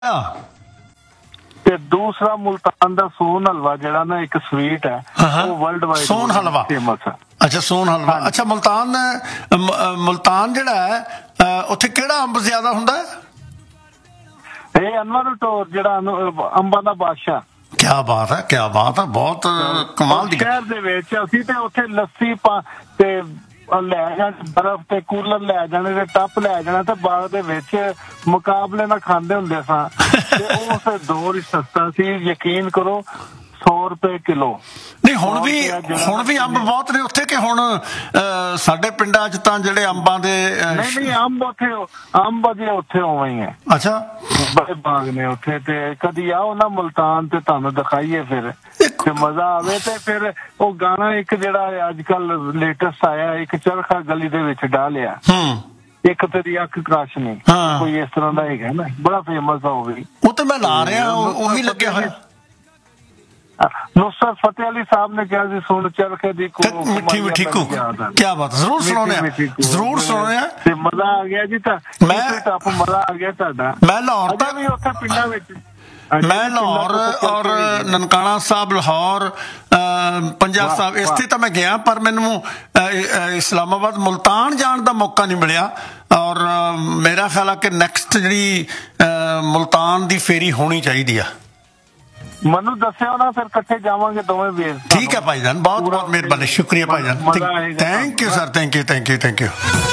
ਤੇ ਦੂਸਰਾ ਮੁਲਤਾਨ ਦਾ ਸੋਨ ਹਲਵਾ ਜਿਹੜਾ ਨਾ ਇੱਕ ਸਵੀਟ ਹੈ ਉਹ ਵਰਲਡ ਵਾਈਡ ਸੋਨ ਹਲਵਾ ਫੇਮਸ ਹੈ। ਅੱਛਾ ਸੋਨ ਹਲਵਾ। ਅੱਛਾ ਮੁਲਤਾਨ ਜਿਹੜਾ ਹੈ ਉੱਥੇ ਕਿਹੜਾ ਅੰਬ ਜ਼ਿਆਦਾ ਹੁੰਦਾ ਹੈ? ਇਹ ਅਨਵਰ ਟੋਰ ਜਿਹੜਾ ਅੰਬਾਂ ਦਾ ਬਾਦਸ਼ਾਹ। ਕਿਆ ਬਾਤ ਹੈ, ਕਿਆ ਬਾਤ ਹੈ, ਬਹੁਤ ਕਮਾਲ ਦੀ। ਸ਼ਹਿਰ ਦੇ ਵਿੱਚ ਅਸੀਂ ਤੇ ਉੱਥੇ ਲੱਸੀ ਤੇ ਲੈ ਜਾਣੇ, ਬਰਫ਼ ਤੇ ਕੂਲਰ ਲੈ ਜਾਣੇ ਤੇ ਟੱਪ ਲੈ ਜਾਣਾ ਤੇ ਬਾਗ ਦੇ ਵਿੱਚ ਮੁਕਾਬਲੇ ਨਾਲ ਖਾਂਦੇ ਹੁੰਦੇ ਸਾਂ ਤੇ ਉਸ ਦੌਰ ਹੀ ਸਸਤਾ ਸੀ, ਯਕੀਨ ਕਰੋ 100 ਰੁਪਏ ਕਿਲੋ। ਨਹੀਂ ਹੁਣ ਵੀ ਅੰਬ ਬਹੁਤ ਨੇ ਉੱਥੇ ਕਿ ਹੁਣ ਸਾਡੇ ਪਿੰਡਾਂ 'ਚ ਤਾਂ ਜਿਹੜੇ ਅੰਬਾਂ ਦੇ ਨਹੀਂ ਅੰਬ ਅਜੇ ਉੱਥੇ ਉਵੇਂ ਹੀ ਹੈ। ਅੱਛਾ ਬੜੇ ਬਾਗ ਨੇ ਉੱਥੇ ਤੇ ਕਦੀ ਆਓ ਨਾ ਮੁਲਤਾਨ ਤੇ ਤੁਹਾਨੂੰ ਦਿਖਾਈਏ ਫਿਰ ਤੇ ਮਜ਼ਾ ਆਵੇ। ਤੇ ਫਿਰ ਉਹ ਗਾਣਾ ਇੱਕ ਜਿਹੜਾ ਅੱਜ ਕੱਲ ਲੇਟੈਸਟ ਆਇਆ, ਇੱਕ ਚਰਖਾ ਗਲੀ ਦੇ ਵਿੱਚ ਡਾਲਿਆ, ਇੱਕ ਤੇਰੀ ਅੱਖ ਕਰਾਸ਼ ਨੇ, ਕੋਈ ਇਸ ਤਰ੍ਹਾਂ ਦਾ ਹੈਗਾ ਨਾ, ਬੜਾ ਫੇਮਸ ਆ ਉਹ ਵੀ। ਉਹ ਤੇ ਮੈਂ ਲਾ ਰਿਹਾ, ਉਹ ਵੀ ਲੱਗਿਆ ਹੋਇਆ। ਨੁਸਰਤ ਫਤਿਹ ਅਲੀ ਸਾਹਿਬ ਨੇ ਕਿਹਾ ਸੀ ਸੁਣ ਚਰਖੇ ਦੀ ਮਿੱਠੀ ਮਿੱਠੀ ਕੂ। ਕਿਆ ਬਾਤ, ਜ਼ਰੂਰ ਸੁਣਾਉਣੇ ਤੇ ਮਜ਼ਾ ਆ ਗਿਆ ਜੀ। ਤਾਂ ਮਜ਼ਾ ਆ ਗਿਆ ਤੁਹਾਡਾ। ਮੈਂ ਲਾਹੌਰ ਤਾਂ ਵੀ ਉੱਥੇ ਪਿੰਡਾਂ ਵਿੱਚ ਮੈਂ ਲਾਹੌਰ ਔਰ ਨਨਕਾਣਾ ਸਾਹਿਬ, ਲਾਹੌਰ, ਪੰਜਾਬ ਸਾਹਿਬ ਇੱਥੇ ਤਾਂ ਮੈਂ ਗਿਆ, ਪਰ ਮੈਨੂੰ ਇਸਲਾਮਾਬਾਦ ਮੁਲਤਾਨ ਜਾਣ ਦਾ ਮੌਕਾ ਨਹੀਂ ਮਿਲਿਆ। ਔਰ ਮੇਰਾ ਖਿਆਲ ਆ ਕਿ ਨੈਕਸਟ ਜਿਹੜੀ ਮੁਲਤਾਨ ਦੀ ਫੇਰੀ ਹੋਣੀ ਚਾਹੀਦੀ ਆ। ਮੈਨੂੰ ਦੱਸਿਓ ਨਾ, ਫਿਰ ਇਕੱਠੇ ਜਾਵਾਂਗੇ ਦੋਵੇਂ ਵੀਰ। ਠੀਕ ਹੈ ਭਾਈਜਾਨ, ਬਹੁਤ ਬਹੁਤ ਮਿਹਰਬਾਨੀ, ਸ਼ੁਕਰੀਆ Bhaijaan, thank you sir, thank you.